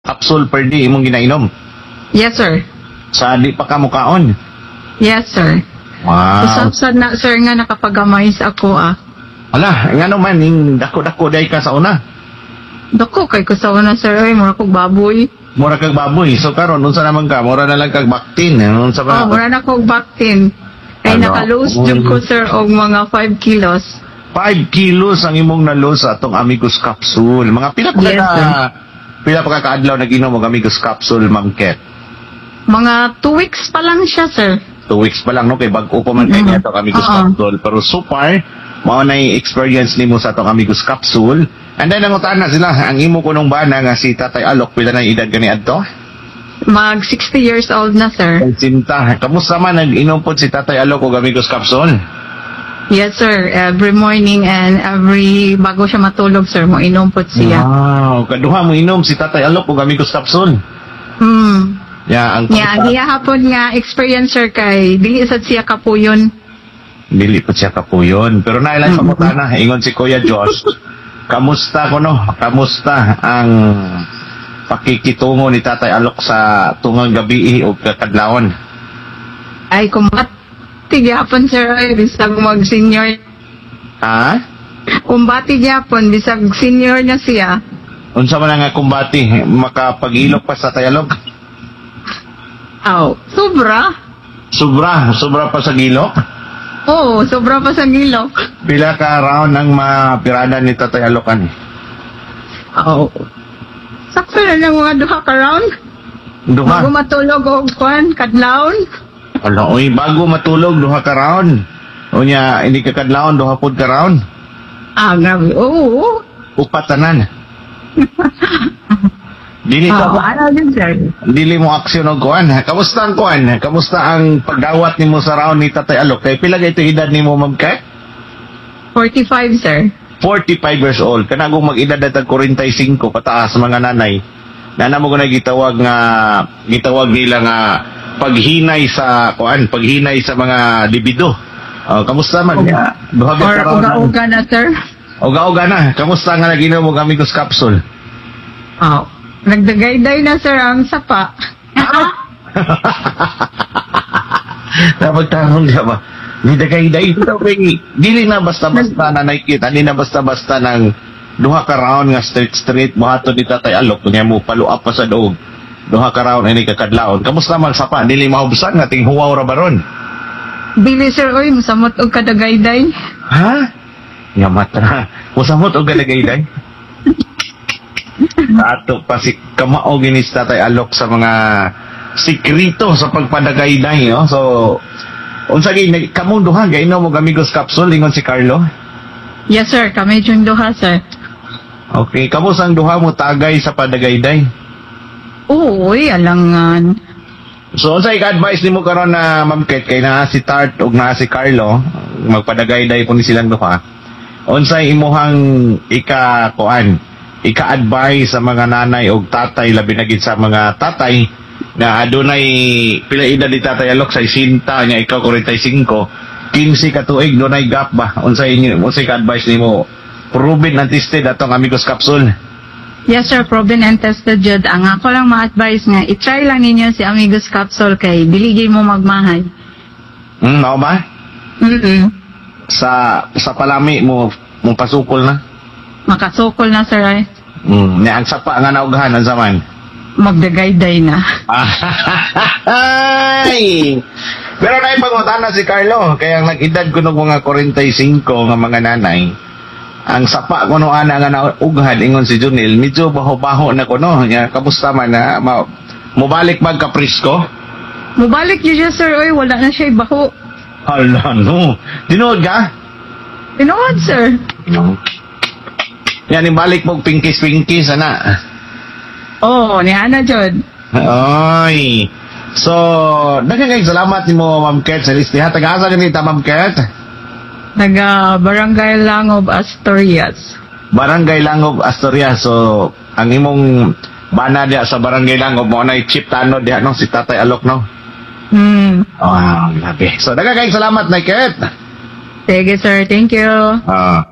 capsule per day imong ginainom. Yes, sir. Sa di pa ka mukaon. Yes, sir. Wow. Usap-sad na, sir, nga nakapag-amay sa ako, Ala, nga naman, yung dako-dako day ka sa una. Dako, kay ko sa una, sir, ay, mura kong baboy. Mura kag baboy. So karon unsa naman ka? Mura na lang kag baktin. Unsa ba? Mura na kong baktin. Ay, Ano? naka-lose dyan ko, sir, og mga 5 kilos. 5 kilos ang imong na-lose sa atong Amigos Capsule. Mga pila pa ka kaadlaw nag-inom og Amigos Capsule, Ma'am Ket? Mga 2 weeks pa lang siya, sir. 2 weeks pa lang, no? Kay bag-o pa man kay niya itong Amigos Capsule. Pero so far, mao na yung experience nimo sa itong Amigos Capsule. And then, nangutaan na sila, ang imo ko nung bana nga si Tatay Alok, pila na yung edad gani adto? Mag 60 years old na, sir. Ay, Sinta, kamusta man nag-inom po si Tatay Alok og Amigos Capsule? Yes, sir. Every morning and bago siya matulog, sir, mo inumpot siya. Wow, kaduha mo inom si Tatay Alok og Amigos Capsule. Yeah, ang Hapon nga experience, sir, kay dili sad siya kapuyon. Dili pa siya kapuyon. Pero nailan sa muta na, ingon si Kuya Josh, kamusta ko no? Kamusta ang pakikitungo ni Tatay Alok sa tungang gabi o kakadlawon? Ay, kumbati gyapon, sir, ay, bisag mag-senior. Ha? Kumbati gyapon, bisag senior na siya. Unsa man nga kumbati, makapag-ilok pa sa Tatay Alok? Aw, sobra. Sobra pa sa gilok? Oo, sobra pa sa gilok. Pila ka round ang mapirada ni Tatay Alokan? Aw. Sakto na ng mga duha ka round. Duha? Bago matulog o kwan, kadlawon. Ala, oy, bago matulog, duha ka round. Unya, hindi ka kadlawon, duha pod ka round. Grabe. Oo. Upatanan. Dili Ano din, sir? Dili mo aksyon og kuan. Kamusta ang kuan? Kamusta ang pagdawat nimo sa round ni Tatay Alok? Kay pila ito edad nimo, Ma'am Kat? 45, sir. 45 years old. Kanagong mag-edad at 45 pataas mga nanay. Nana mo ko na gitawag nila nga paghinay sa kuan, paghinay sa mga libido. Kamusta man? Duha ka Or uga-uga na, sir? Uga-uga na. Kamusta nga naginom mo Amigos Capsule? Nagdagayday na, sir, ang sapa. Napagtanong niya ba? Nidagay-day ito. Dili na basta-basta na nakikita. Dili na basta-basta ng duha ka round nga straight buhaton ni Tatay Alok. Kunya mo paluap pa sa doog. Duha ka round ay kakadlaon. Kamusta man sapa? Dili mahubsan nga ting huwaw ra baron. Dili, sir, oy, musamot og kadagayday. Ha? Yamat na. Musamot og kadagayday? Ato pa si kamao ginis Tatay Alok sa mga sikrito sa pagpadagayday, no? So, unsa gini kamong duha gainom og Amigos Capsule ingon si Carlo? Yes, sir, kami yung duha, sir. Okay, kamo sang duha mo tagay sa padagayday? Uy, alangan. So, unsa i-advise nimo karon na Ma'am Ket kay naa si Tart ug naa si Carlo, magpadagayday po ni silang duha. Unsa imuhang ika-advise sa mga nanay o tatay, labi na gid sa mga tatay na adunay pila edad ni Tatay Alok sa isinta niya, ikaw 45, 15 ka tuig, dunay gap ba? Unsay ka-advise nimo? Proven and tested atong Amigos Capsule. Yes, sir, proven and tested, jud. Ang ako lang ma-advise nga, i-try lang ninyo si Amigos Capsule kay diligay mo magmahay. Mao ba? Sa palami mo pasukol na? Makasukol na, sir, ay. Ang sapa nga naughan ang zaman. Magdagayday na. Ay! Pero naipangutan na si Carlo, kaya nag-edad ko ng mga 45 nga mga nanay. Ang sapa ko noon nga naughan, ingon si Junil, medyo baho-baho na ko, no? Kamusta man na, mubalik magkaprisko? Mubalik niyo siya, sir, oy, wala na siya ibaho. Hala, no. Tinuod ka? Tinuod, sir. No. Yan, ibalik mo pinkis-pinkis, ana. Oo, ni Ana, jud. Oy. So, daghang salamat nimo Ma'am Ket sa listiha. Taga-asa ganita, Ma'am Ket? Taga Barangay Langob, Asturias. Barangay Langob, Asturias. So, ang imong bana diya sa Barangay Langob, mo na i-chip tano diya, no? Si Tatay Alok, no? Wow, grabe. So, daghang salamat, Ma'am Ket. Sige, sir. Thank you.